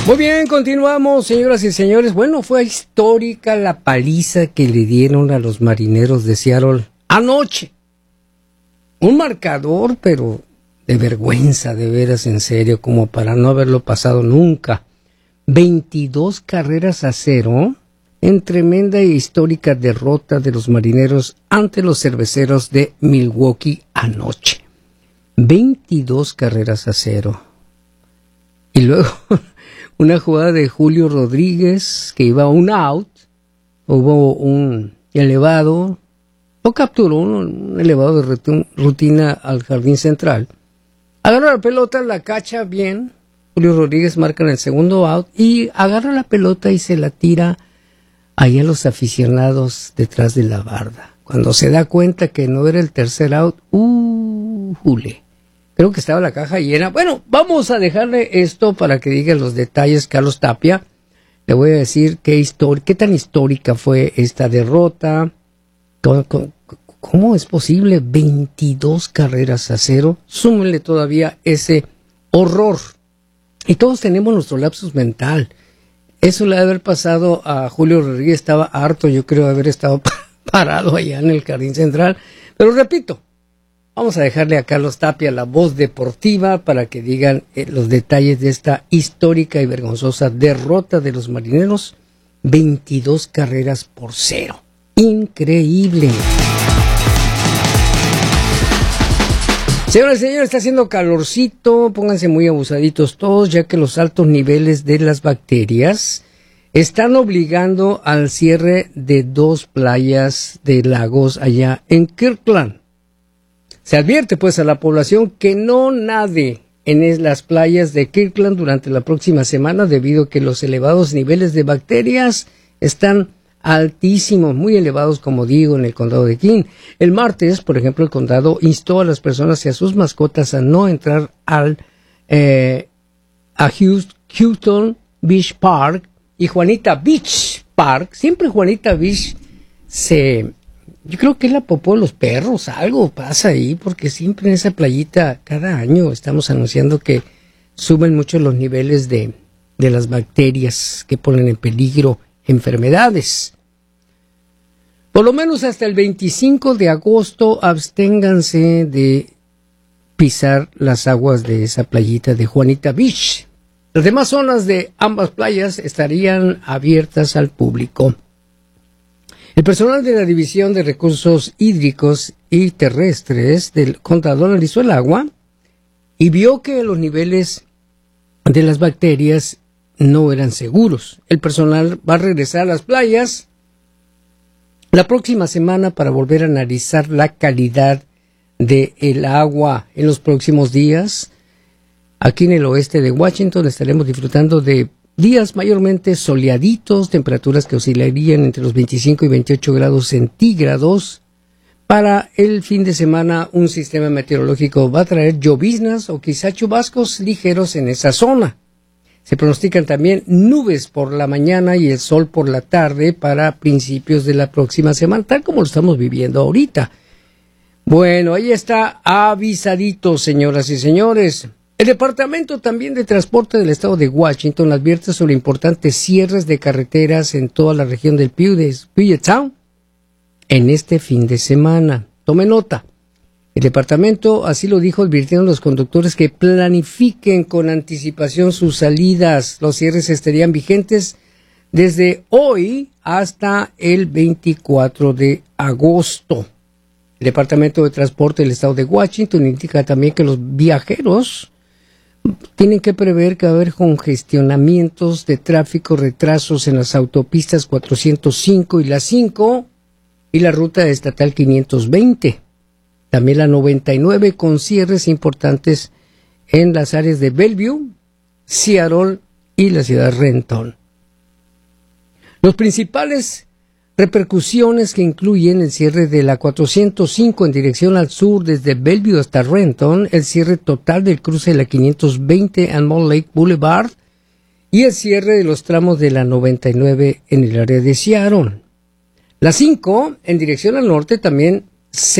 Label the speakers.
Speaker 1: Muy bien, continuamos, señoras y señores. Bueno, fue histórica la paliza que le dieron a los Marineros de Seattle anoche. Un marcador, pero de vergüenza, de veras, en serio, como para no haberlo pasado nunca. 22-0 en tremenda e histórica derrota de los Marineros ante los Cerveceros de Milwaukee anoche. 22-0. Y luego una jugada de Julio Rodríguez que iba a un out, hubo un elevado, lo capturó, un elevado de rutina al jardín central. Agarra la pelota, la cacha bien, Julio Rodríguez marca en el segundo out y agarra la pelota y se la tira ahí a los aficionados detrás de la barda. Cuando se da cuenta que no era el tercer out, jule. Creo que estaba la caja llena. Bueno, vamos a dejarle esto para que diga los detalles Carlos Tapia. Le voy a decir qué tan histórica fue esta derrota. ¿Cómo es posible? 22-0. Súmenle todavía ese horror. Y todos tenemos nuestro lapsus mental. Eso le debe haber pasado a Julio Rodríguez. Estaba harto, yo creo, de haber estado parado allá en el jardín central. Pero repito, vamos a dejarle a Carlos Tapia la voz deportiva para que digan los detalles de esta histórica y vergonzosa derrota de los Marineros. 22-0. Increíble. Señoras y señores, está haciendo calorcito, pónganse muy abusaditos todos, ya que los altos niveles de las bacterias están obligando al cierre de 2 playas de lagos allá en Kirkland. Se advierte pues a la población que no nade en las playas de Kirkland durante la próxima semana debido a que los elevados niveles de bacterias están altísimos, muy elevados, como digo, en el condado de King. El martes, por ejemplo, el condado instó a las personas y a sus mascotas a no entrar a Houston Beach Park y Juanita Beach Park. Siempre Juanita Beach yo creo que es la popó de los perros, algo pasa ahí, porque siempre en esa playita, cada año estamos anunciando que suben mucho los niveles de las bacterias que ponen en peligro enfermedades. Por lo menos hasta el 25 de agosto absténganse de pisar las aguas de esa playita de Juanita Beach. Las demás zonas de ambas playas estarían abiertas al público. El personal de la División de Recursos Hídricos y Terrestres del condado analizó el agua y vio que los niveles de las bacterias no eran seguros. El personal va a regresar a las playas la próxima semana para volver a analizar la calidad del agua en los próximos días. Aquí en el oeste de Washington estaremos disfrutando de días mayormente soleaditos, temperaturas que oscilarían entre los 25 y 28 grados centígrados. Para el fin de semana, un sistema meteorológico va a traer lloviznas o quizá chubascos ligeros en esa zona. Se pronostican también nubes por la mañana y el sol por la tarde para principios de la próxima semana, tal como lo estamos viviendo ahorita. Bueno, ahí está avisadito, señoras y señores. El Departamento también de Transporte del Estado de Washington advierte sobre importantes cierres de carreteras en toda la región del Puget Sound en este fin de semana. Tome nota. El departamento así lo dijo, advirtiendo a los conductores que planifiquen con anticipación sus salidas. Los cierres estarían vigentes desde hoy hasta el 24 de agosto. El Departamento de Transporte del Estado de Washington indica también que los viajeros tienen que prever que va a haber congestionamientos de tráfico, retrasos en las autopistas 405 y la 5 y la ruta estatal 520. También la 99 con cierres importantes en las áreas de Bellevue, Seattle y la ciudad de Renton. Los principales repercusiones que incluyen el cierre de la 405 en dirección al sur desde Bellevue hasta Renton, el cierre total del cruce de la 520 and Mall Lake Boulevard y el cierre de los tramos de la 99 en el área de Seattle. La 5 en dirección al norte también